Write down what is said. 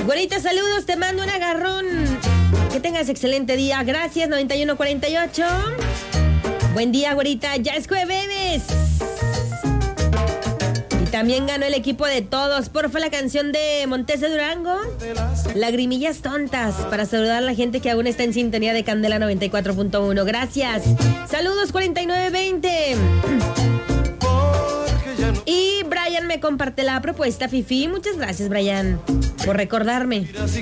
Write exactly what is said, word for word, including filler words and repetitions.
Güerita, saludos, te mando un agarrón. Que tengas excelente día. Gracias, noventa y uno cuarenta y ocho. Buen día, güerita. Ya es jueves. Y también ganó el equipo de todos. Porfa, la canción de Montes de Durango. Lagrimillas tontas. Para saludar a la gente que aún está en sintonía de Candela noventa y cuatro punto uno. Gracias. Saludos, cuarenta y nueve veinte. Y Brian me comparte la propuesta, Fifi. Muchas gracias, Brian, por recordarme.